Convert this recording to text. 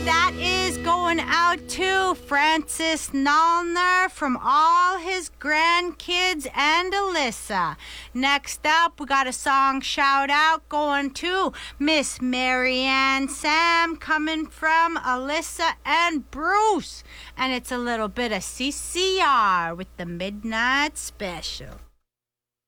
that is going out to Francis Nallner from all his grandkids and Alyssa. Next up, we got a song shout out going to Miss Marianne Sam coming from Alyssa and Bruce. And it's a little bit of CCR with the Midnight Special.